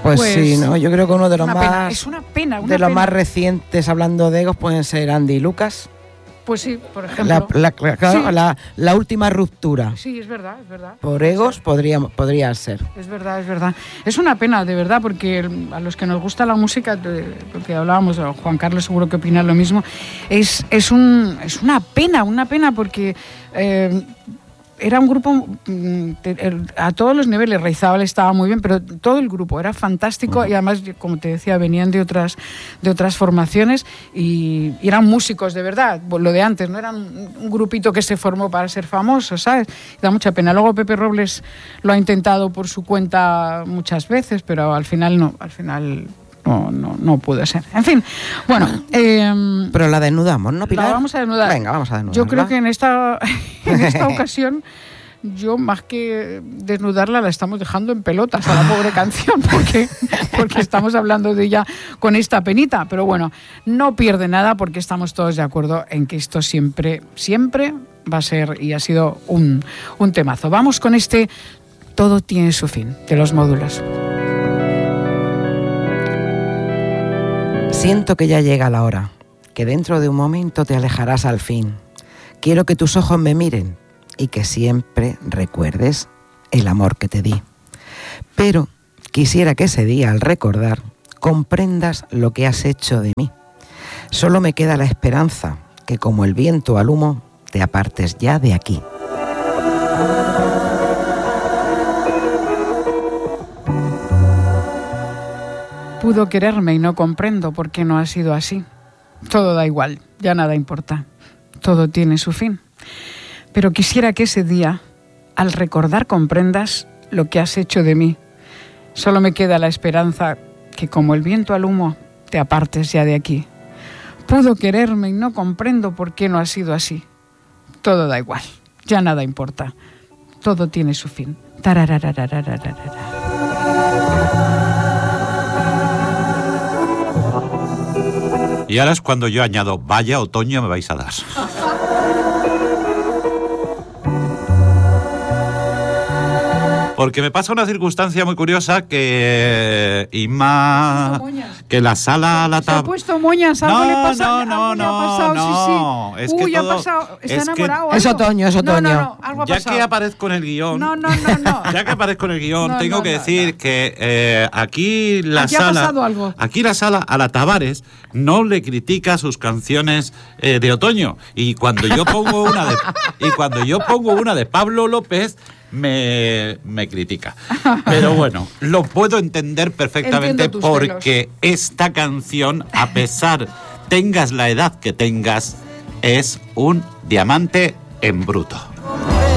Pues sí, ¿no? Yo creo que uno de los más... Es una pena. Los más recientes, hablando de egos, pueden ser Andy y Lucas. Pues sí, por ejemplo. La última ruptura. Sí, es verdad. Por egos podría ser. Es verdad. Es una pena, de verdad, porque a los que nos gusta la música, porque hablábamos, Juan Carlos seguro que opina lo mismo, es una pena porque... era un grupo a todos los niveles. Reizábal estaba muy bien, pero todo el grupo era fantástico y además, como te decía, venían de otras formaciones y eran músicos de verdad, lo de antes, no eran un grupito que se formó para ser famoso, ¿sabes? Da mucha pena. Luego Pepe Robles lo ha intentado por su cuenta muchas veces, pero al final no pudo ser. En fin, bueno. Pero la desnudamos, ¿no, Pilar? La vamos a desnudar. Venga, vamos a desnudar. Yo creo que en esta ocasión, yo más que desnudarla, la estamos dejando en pelotas a la pobre canción, porque estamos hablando de ella con esta penita. Pero bueno, no pierde nada porque estamos todos de acuerdo en que esto siempre va a ser y ha sido un temazo. Vamos con este Todo tiene su fin, de Los Módulos. Siento que ya llega la hora, que dentro de un momento te alejarás al fin. Quiero que tus ojos me miren y que siempre recuerdes el amor que te di. Pero quisiera que ese día, al recordar, comprendas lo que has hecho de mí. Solo me queda la esperanza que, como el viento al humo, te apartes ya de aquí. Pudo quererme y no comprendo por qué no ha sido así. Todo da igual, ya nada importa. Todo tiene su fin. Pero quisiera que ese día, al recordar, comprendas lo que has hecho de mí. Solo me queda la esperanza que, como el viento al humo, te apartes ya de aquí. Pudo quererme y no comprendo por qué no ha sido así. Todo da igual, ya nada importa. Todo tiene su fin. Y ahora es cuando yo añado, vaya otoño me vais a dar. Porque me pasa una circunstancia muy curiosa que Inma, que la sala la se ha puesto moñas, algo le pasa. No, sí. Uy, ha pasado, está enamorado. Es otoño. No, algo ha ya pasado. que aparezco en el guión. No. Ya que aparezco en el guión, tengo que decir que aquí la sala a la Tavares no le critica sus canciones de otoño. Y cuando yo pongo una de Pablo López, me critica. Pero bueno, lo puedo entender perfectamente porque esta canción, a pesar tengas la edad que tengas, es un diamante en bruto.